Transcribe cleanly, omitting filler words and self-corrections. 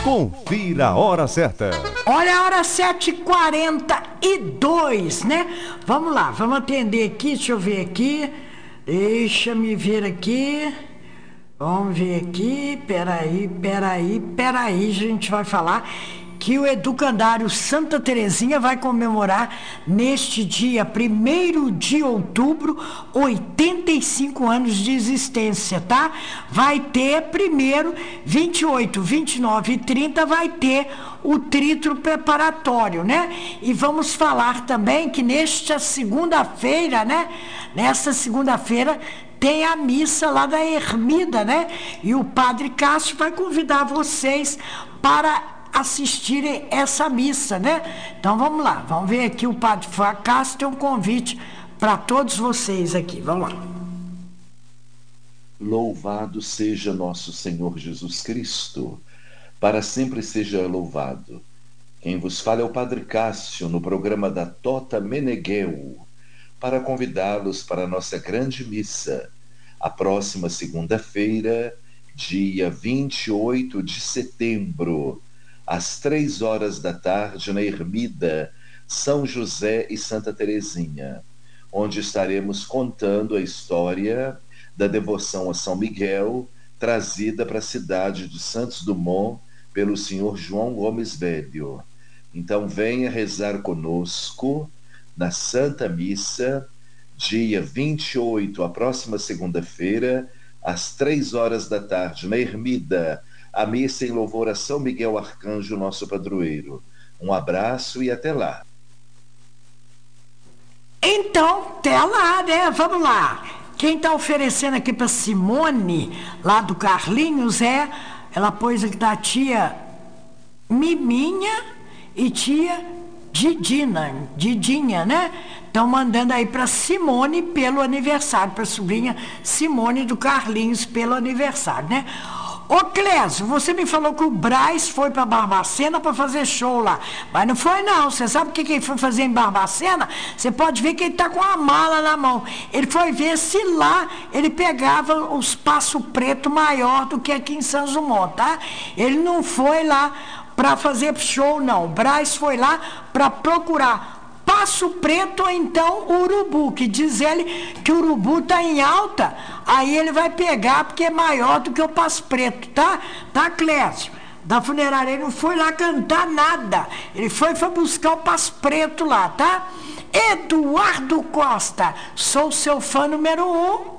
Confira a hora certa. Olha a hora 7h42, né? Vamos lá, vamos atender aqui, deixa eu ver aqui. Deixa-me ver aqui. Vamos ver aqui, peraí, a gente vai falar que o Educandário Santa Terezinha vai comemorar neste dia 1º de outubro 85 anos de existência, tá? Vai ter primeiro 28, 29 e 30 vai ter o trítulo preparatório, né? E vamos falar também que nesta segunda-feira, né? Nesta segunda-feira tem a missa lá da Ermida, né? E o Padre Cássio vai convidar vocês para assistirem essa missa, né? Então vamos lá, vamos ver aqui o Padre Cássio tem um convite para todos vocês aqui, vamos lá. Louvado seja nosso Senhor Jesus Cristo, para sempre seja louvado. Quem vos fala é o Padre Cássio, no programa da Tota Meneghel, para convidá-los para a nossa grande missa, a próxima segunda-feira, dia 28 de setembro, às 3 horas da tarde, na Ermida, São José e Santa Terezinha, onde estaremos contando a história da devoção a São Miguel, trazida para a cidade de Santos Dumont pelo senhor João Gomes Velho. Então venha rezar conosco na Santa Missa, dia 28, a próxima segunda-feira, às 3 horas da tarde, na Ermida, a missa em louvor a São Miguel Arcanjo, nosso padroeiro. Um abraço e até lá. Então, até lá, né? Vamos lá. Quem está oferecendo aqui para Simone, lá do Carlinhos, ela pôs aqui da tia Miminha e tia Didinha, né? Estão mandando aí para Simone pelo aniversário, para a sobrinha Simone do Carlinhos pelo aniversário, né? Ô Clésio, você me falou que o Braz foi para Barbacena para fazer show lá, mas não foi não. Você sabe o que ele foi fazer em Barbacena? Você pode ver que ele tá com uma mala na mão. Ele foi ver se lá ele pegava os Passo Preto maior do que aqui em São Dumont, tá? Ele não foi lá para fazer show não. O Braz foi lá para procurar Passo Preto ou então Urubu, que diz ele que o Urubu tá em alta, aí ele vai pegar porque é maior do que o Passo Preto, tá? Tá, Clécio? Da funerária, ele não foi lá cantar nada, ele foi buscar o Passo Preto lá, tá? Eduardo Costa, sou seu fã número 1.